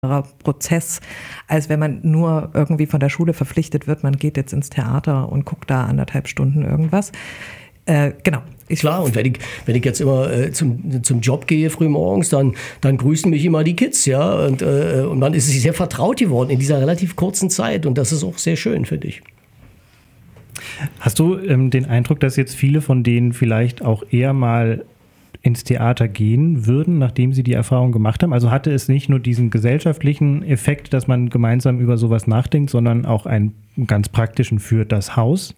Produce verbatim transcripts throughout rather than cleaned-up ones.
Prozess, als wenn man nur irgendwie von der Schule verpflichtet wird, man geht jetzt ins Theater und guckt da anderthalb Stunden irgendwas. Äh, genau. Ich Klar, und wenn ich, wenn ich jetzt immer äh, zum, zum Job gehe frühmorgens, dann, dann grüßen mich immer die Kids, ja. Und, äh, und man ist sich sehr vertraut geworden in dieser relativ kurzen Zeit. Und das ist auch sehr schön, finde ich. Hast du ähm, den Eindruck, dass jetzt viele von denen vielleicht auch eher mal ins Theater gehen würden, nachdem sie die Erfahrung gemacht haben? Also hatte es nicht nur diesen gesellschaftlichen Effekt, dass man gemeinsam über sowas nachdenkt, sondern auch einen ganz praktischen für das Haus?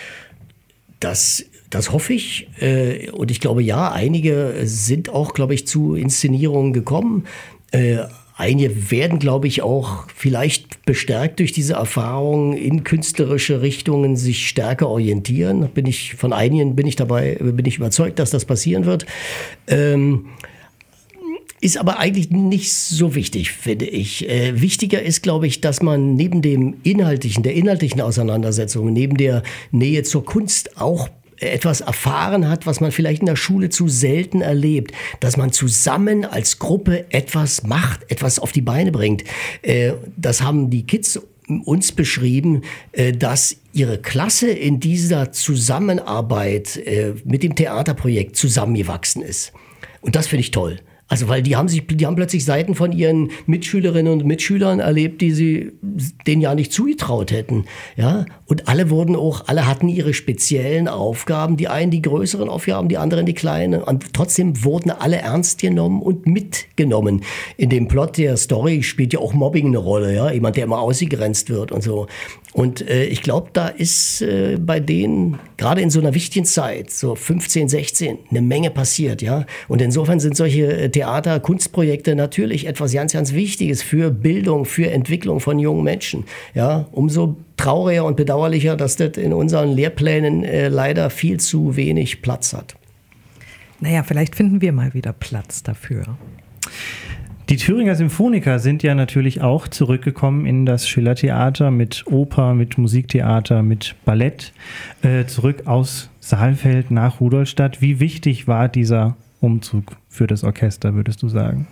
Das, das hoffe ich. Und ich glaube, ja, einige sind auch, glaube ich, zu Inszenierungen gekommen. Einige werden, glaube ich, auch vielleicht bestärkt durch diese Erfahrung in künstlerische Richtungen sich stärker orientieren. Bin ich, von einigen bin ich dabei, bin ich überzeugt, dass das passieren wird. Ähm, ist aber eigentlich nicht so wichtig, finde ich. Äh, wichtiger ist, glaube ich, dass man neben dem inhaltlichen, der inhaltlichen Auseinandersetzung, neben der Nähe zur Kunst auch etwas erfahren hat, was man vielleicht in der Schule zu selten erlebt, dass man zusammen als Gruppe etwas macht, etwas auf die Beine bringt. Das haben die Kids uns beschrieben, dass ihre Klasse in dieser Zusammenarbeit mit dem Theaterprojekt zusammengewachsen ist. Und das finde ich toll. Also, weil die haben sich, die haben plötzlich Seiten von ihren Mitschülerinnen und Mitschülern erlebt, die sie denen ja nicht zugetraut hätten, ja. Und alle wurden auch, alle hatten ihre speziellen Aufgaben, die einen die größeren Aufgaben, die anderen die kleinen. Und trotzdem wurden alle ernst genommen und mitgenommen. In dem Plot der Story spielt ja auch Mobbing eine Rolle, ja. Jemand, der immer ausgegrenzt wird und so. Und äh, ich glaube, da ist äh, bei denen, gerade in so einer wichtigen Zeit, so fünfzehn, sechzehn, eine Menge passiert, ja. Und insofern sind solche äh, Theater-, Kunstprojekte natürlich etwas ganz, ganz Wichtiges für Bildung, für Entwicklung von jungen Menschen, ja. Umso trauriger und bedauerlicher, dass das in unseren Lehrplänen äh, leider viel zu wenig Platz hat. Naja, vielleicht finden wir mal wieder Platz dafür. Die Thüringer Symphoniker sind ja natürlich auch zurückgekommen in das Schillertheater mit Oper, mit Musiktheater, mit Ballett, äh, zurück aus Saalfeld nach Rudolstadt. Wie wichtig war dieser Umzug für das Orchester, würdest du sagen?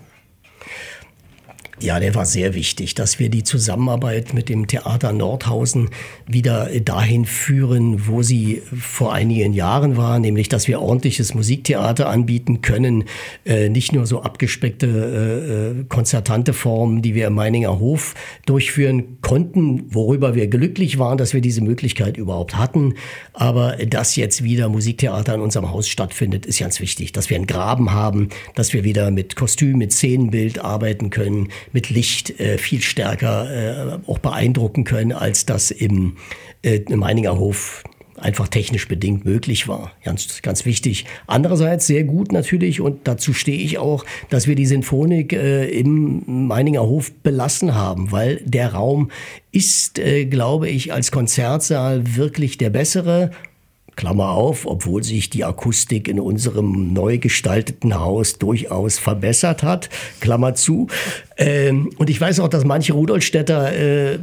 Ja, der war sehr wichtig, dass wir die Zusammenarbeit mit dem Theater Nordhausen wieder dahin führen, wo sie vor einigen Jahren war, nämlich, dass wir ordentliches Musiktheater anbieten können, äh, nicht nur so abgespeckte äh, konzertante Formen, die wir im Meininger Hof durchführen konnten, worüber wir glücklich waren, dass wir diese Möglichkeit überhaupt hatten, aber dass jetzt wieder Musiktheater in unserem Haus stattfindet, ist ganz wichtig, dass wir einen Graben haben, dass wir wieder mit Kostüm, mit Szenenbild arbeiten können, mit Licht äh, viel stärker äh, auch beeindrucken können, als das im, äh, im Meininger Hof einfach technisch bedingt möglich war. Ganz, ganz wichtig. Andererseits sehr gut natürlich, und dazu stehe ich auch, dass wir die Sinfonik äh, im Meininger Hof belassen haben, weil der Raum ist, äh, glaube ich, als Konzertsaal wirklich der bessere. Klammer auf, obwohl sich die Akustik in unserem neu gestalteten Haus durchaus verbessert hat, Klammer zu. Ähm, und ich weiß auch, dass manche Rudolstädter äh,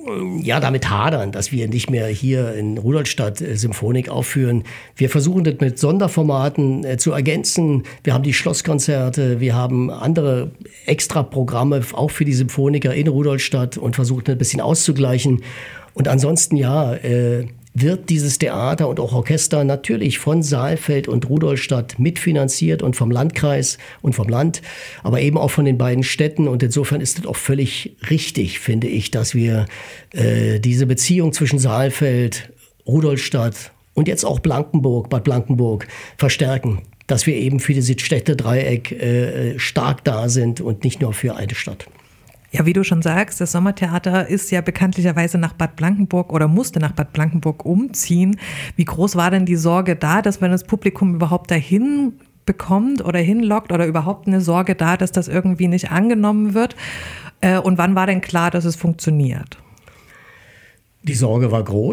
ja damit hadern, dass wir nicht mehr hier in Rudolstadt äh, Symphonik aufführen. Wir versuchen das mit Sonderformaten äh, zu ergänzen. Wir haben die Schlosskonzerte, wir haben andere Extraprogramme auch für die Symphoniker in Rudolstadt und versuchen ein bisschen auszugleichen. Und ansonsten ja, äh, wird dieses Theater und auch Orchester natürlich von Saalfeld und Rudolstadt mitfinanziert und vom Landkreis und vom Land, aber eben auch von den beiden Städten. Und insofern ist es auch völlig richtig, finde ich, dass wir äh, diese Beziehung zwischen Saalfeld, Rudolstadt und jetzt auch Blankenburg, Bad Blankenburg verstärken, dass wir eben für dieses Städtedreieck äh, stark da sind und nicht nur für eine Stadt. Ja, wie du schon sagst, das Sommertheater ist ja bekanntlicherweise nach Bad Blankenburg oder musste nach Bad Blankenburg umziehen. Wie groß war denn die Sorge da, dass man das Publikum überhaupt dahin bekommt oder hinlockt, oder überhaupt eine Sorge da, dass das irgendwie nicht angenommen wird? Und wann war denn klar, dass es funktioniert? Die Sorge war groß.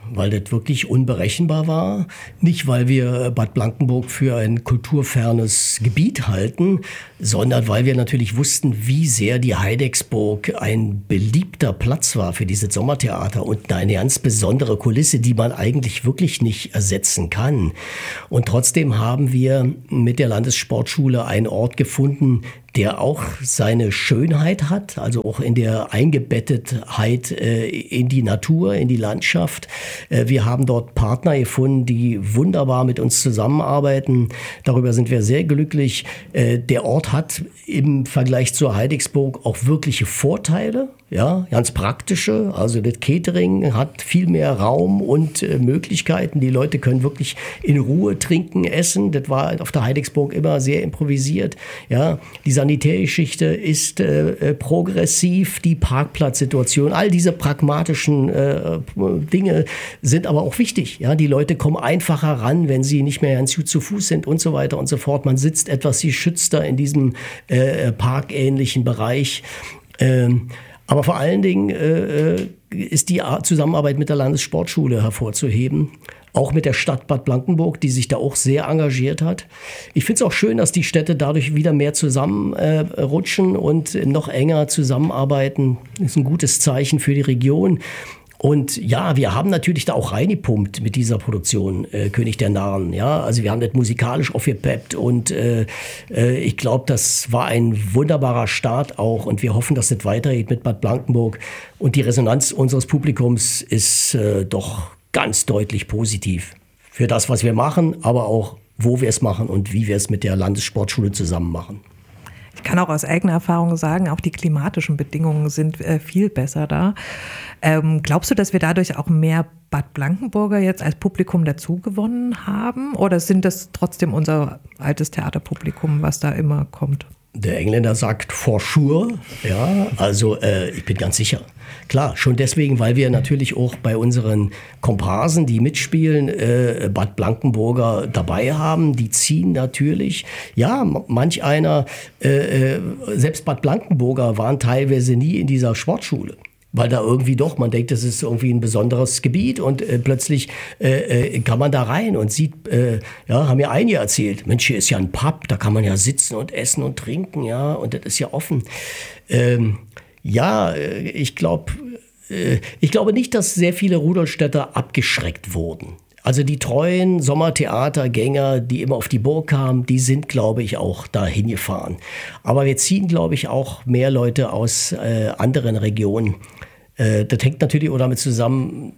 weil das wirklich unberechenbar war. Nicht, weil wir Bad Blankenburg für ein kulturfernes Gebiet halten, sondern weil wir natürlich wussten, wie sehr die Heidecksburg ein beliebter Platz war für dieses Sommertheater und eine ganz besondere Kulisse, die man eigentlich wirklich nicht ersetzen kann. Und trotzdem haben wir mit der Landessportschule einen Ort gefunden, der auch seine Schönheit hat, also auch in der Eingebettetheit äh, in die Natur, in die Landschaft. Äh, wir haben dort Partner gefunden, die wunderbar mit uns zusammenarbeiten. Darüber sind wir sehr glücklich. Äh, der Ort hat im Vergleich zur Heidecksburg auch wirkliche Vorteile. Ja, ganz praktische, also das Catering hat viel mehr Raum und äh, Möglichkeiten. Die Leute können wirklich in Ruhe trinken, essen. Das war auf der Heidecksburg immer sehr improvisiert. Ja, die Sanitärgeschichte ist äh, progressiv, die Parkplatzsituation, all diese pragmatischen äh, Dinge sind aber auch wichtig. Ja, die Leute kommen einfacher ran, wenn sie nicht mehr ganz gut zu Fuß sind und so weiter und so fort. Man sitzt etwas geschützter in diesem äh, parkähnlichen Bereich. Ähm, Aber vor allen Dingen äh, ist die Zusammenarbeit mit der Landessportschule hervorzuheben. Auch mit der Stadt Bad Blankenburg, die sich da auch sehr engagiert hat. Ich finde es auch schön, dass die Städte dadurch wieder mehr zusammenrutschen äh, und noch enger zusammenarbeiten. Das ist ein gutes Zeichen für die Region. Und ja, wir haben natürlich da auch reingepumpt mit dieser Produktion, äh, König der Narren. Ja, also wir haben das musikalisch aufgepeppt und äh, äh, ich glaube, das war ein wunderbarer Start auch und wir hoffen, dass das weitergeht mit Bad Blankenburg. Und die Resonanz unseres Publikums ist äh, doch ganz deutlich positiv für das, was wir machen, aber auch, wo wir es machen und wie wir es mit der Landessportschule zusammen machen. Ich kann auch aus eigener Erfahrung sagen, auch die klimatischen Bedingungen sind äh, viel besser da. Ähm, glaubst du, dass wir dadurch auch mehr Bad Blankenburger jetzt als Publikum dazugewonnen haben? Oder sind das trotzdem unser altes Theaterpublikum, was da immer kommt? Der Engländer sagt for sure, ja, also äh, ich bin ganz sicher. Klar, schon deswegen, weil wir natürlich auch bei unseren Komparsen, die mitspielen, äh, Bad Blankenburger dabei haben. Die ziehen natürlich. Ja, manch einer, äh, selbst Bad Blankenburger waren teilweise nie in dieser Sportschule. Weil da irgendwie doch, man denkt, das ist irgendwie ein besonderes Gebiet und äh, plötzlich äh, kann man da rein und sieht, äh, ja, haben ja einige erzählt, Mensch, hier ist ja ein Pub, da kann man ja sitzen und essen und trinken, ja, und das ist ja offen. Ähm, ja, ich glaube, äh, ich glaube nicht, dass sehr viele Rudolstädter abgeschreckt wurden. Also die treuen Sommertheatergänger, die immer auf die Burg kamen, die sind, glaube ich, auch da hingefahren. Aber wir ziehen, glaube ich, auch mehr Leute aus äh, anderen Regionen. Äh, das hängt natürlich auch damit zusammen,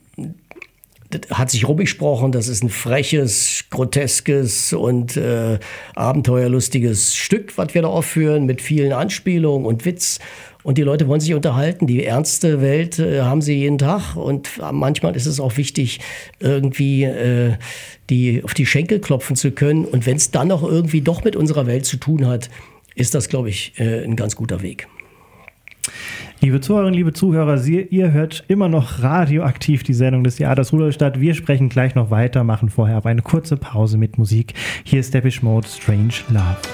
das hat sich rumgesprochen, das ist ein freches, groteskes und äh, abenteuerlustiges Stück, was wir da aufführen, mit vielen Anspielungen und Witz. Und die Leute wollen sich unterhalten. Die ernste Welt äh, haben sie jeden Tag. Und manchmal ist es auch wichtig, irgendwie äh, die, auf die Schenkel klopfen zu können. Und wenn es dann noch irgendwie doch mit unserer Welt zu tun hat, ist das, glaube ich, äh, ein ganz guter Weg. Liebe Zuhörerinnen, liebe Zuhörer, Sie, ihr hört immer noch radioaktiv die Sendung des Theaters Rudolstadt. Wir sprechen gleich noch weiter, machen vorher aber eine kurze Pause mit Musik. Hier ist Depeche Mode, Strange Love.